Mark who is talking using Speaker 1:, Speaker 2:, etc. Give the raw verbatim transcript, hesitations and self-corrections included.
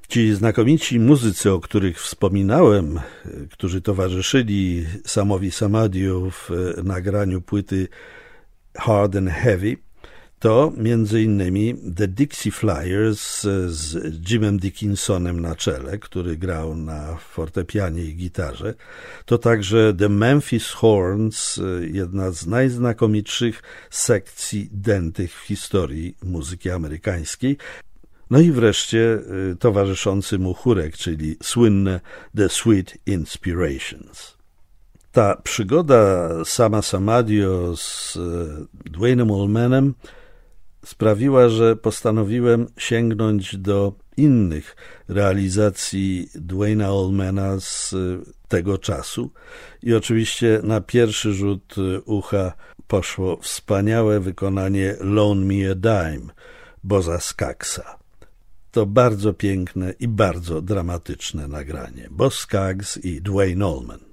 Speaker 1: Ci znakomici muzycy, o których wspominałem, którzy towarzyszyli Samowi Samadio w nagraniu płyty Hard and Heavy, to między innymi The Dixie Flyers z Jimem Dickinsonem na czele, który grał na fortepianie i gitarze. To także The Memphis Horns, jedna z najznakomitszych sekcji dętych w historii muzyki amerykańskiej. No i wreszcie towarzyszący mu chórek, czyli słynne The Sweet Inspirations. Ta przygoda Sama Samadio z Duane'em Allmanem sprawiła, że postanowiłem sięgnąć do innych realizacji Duane'a Allmana z tego czasu i oczywiście na pierwszy rzut ucha poszło wspaniałe wykonanie Loan Me a Dime Bozza Skagsa. To bardzo piękne i bardzo dramatyczne nagranie. Boz Scaggs i Duane Allman.